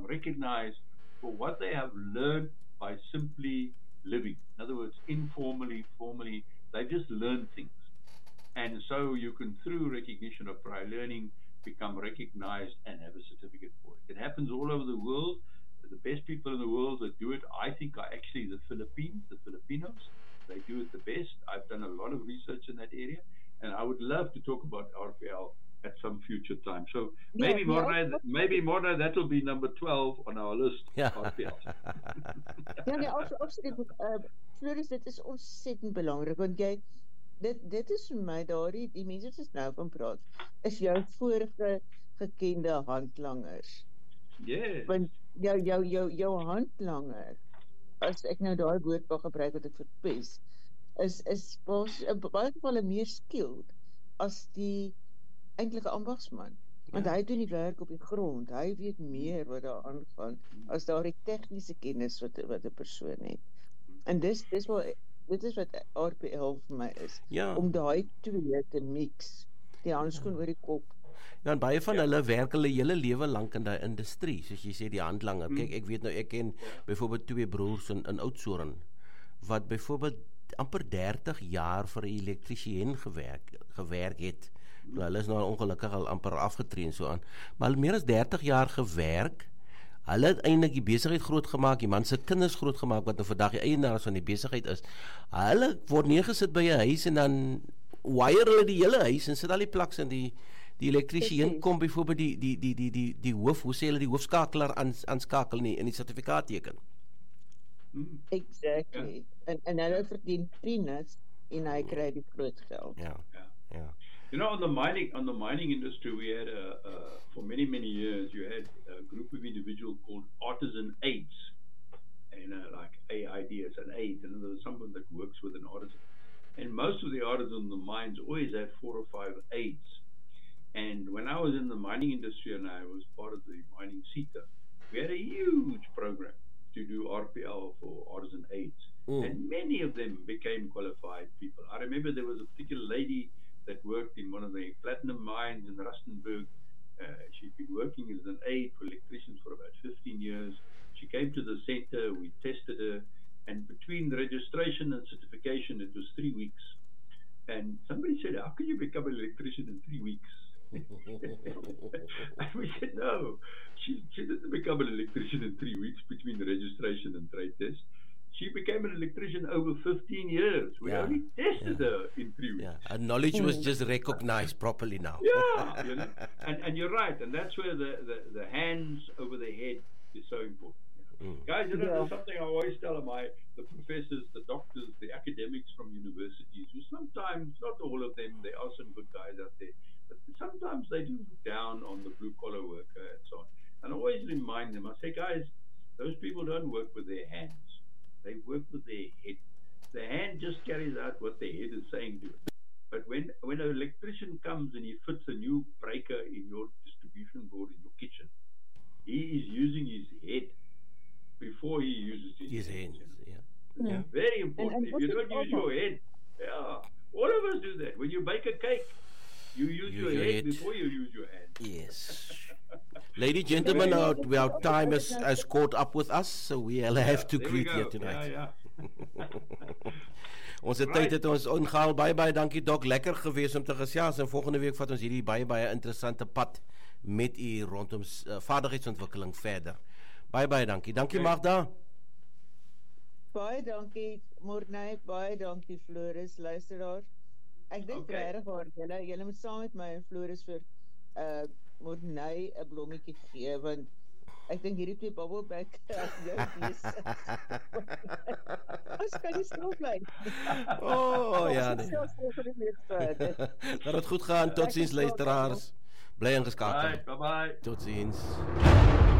become recognized for what they have learned by simply living. In other words, informally, formally, they just learn things. And so you can, through recognition of prior learning, become recognized and have a certificate for it. It happens all over the world. The best people in the world that do it, I think, are actually the Filipinos. They do it the best. I've done a lot of research in that area, and I would love to talk about RPL at some future time. So maybe Morna, that will be number 12 on our list. Ja. RPL. Ja, nee, absoluut. Floris, dit is ontsettend belangrik, want dit is vir my daardie, die mense wat ons nou van praat, is jou vorige gekende handlangers. Yes. Want jou handlanger, as ek nou daai woord wil gebruik wat ek verpes, is baie gevalle meer skilled as die eintlike ambagsman. Want hy doen die werk op die grond. Hy weet meer wat daar aangaan as daardie tegniese kennis wat 'n persoon het. En dit is wat RPL vir my is. Ja. Om daai twee te mix. Die handskoen oor die kop. Ja, en baie van hulle werk hulle hele lewe lank in daai industrie, soos jy sê, die handlanger. Kyk, ek weet nou, ek ken byvoorbeeld 2 broers in Oudtshoorn, wat byvoorbeeld amper 30 jaar vir 'n elektriesien gewerk het. Nou, hulle is nou ongelukkig al amper afgetree en so aan, maar meer as 30 jaar gewerk. Hulle het eintlik die besigheid groot gemaak, die man se kinders groot gemaak, wat nou vandag die eienaars van die besigheid is. Hulle word neergesit by 'n huis en dan wire hulle die hele huis en sit al die plaks in die elektriesien kom byvoorbeeld die hoof, hoe sê hulle, die hoofskakelaar aanskakel in die sertifikaat teken. Exactly. En hulle verdien peanuts en hy kry die groot geld. Ja. You know, on the mining industry, we had for many years, you had a group of individuals called artisan aides, and like AIDS and AIDS, and there's someone that works with an artisan. And most of the artisans in the mines always had 4 or 5 aides. And when I was in the mining industry and I was part of the mining CETA, we had a huge program to do RPL for artisan aides. And many of them became qualified people. I remember there was a particular lady that worked in one of the platinum mines in Rustenburg. She'd been working as an aide for electricians for about 15 years. She came to the center, we tested her, and between the registration and certification, it was 3 weeks. And somebody said, how can you become an electrician in 3 weeks? And we said, no, she didn't become an electrician in 3 weeks between the registration and trade test. She became an electrician over 15 years. We only tested her in 3 weeks. Yeah, her knowledge was just recognized properly now. Yeah, you know? And you're right, and that's where the hands over the head is so important. You know? Guys, you know, there's something I always tell the professors, the doctors, the academics from universities, who sometimes, not all of them, there are some good guys out there, but sometimes they do look down on the blue-collar worker and so on. And I always remind them, I say, guys, those people don't work with their hands. They work with their head. The hand just carries out what the head is saying to it. But when an electrician comes and he fits a new breaker in your distribution board in your kitchen, he is using his head before he uses his hands. Yeah. Very important. If you don't use your head, all of us do that. When you bake a cake, you use your head before you use your hand. Yes. Ladies and gentlemen, our time has caught up with us, so we'll have to greet here tonight. Yeah. Ons tyd het ons ingehaal. Baie dankie Dok, lekker gewees om te gesels, en volgende week vat ons hierdie baie interessante pad met u rondom vaardigheidsontwikkeling verder. Baie dankie. Dankie Magda. Baie dankie Morney, baie dankie Floris, luisteraars. Ek dink regtig waar julle moet saam met my en Floris vir Morney 'n blommetjie gee, want ek dink hierdie twee bubbelback jou wees. Ons kan nie stil bly. Ja. Dat het goed gaan. Totsiens luisteraars. Bly ingeskakel. Bye. Totsiens.